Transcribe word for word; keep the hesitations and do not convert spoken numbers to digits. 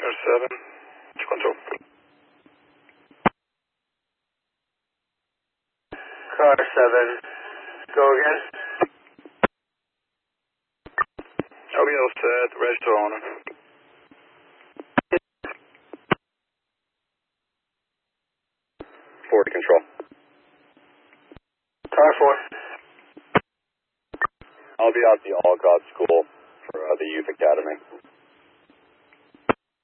Center seven, control. Car seven, go again. I'll be all set, register owner. Four to control. Car four. I'll be out at the All God School for uh, the Youth Academy.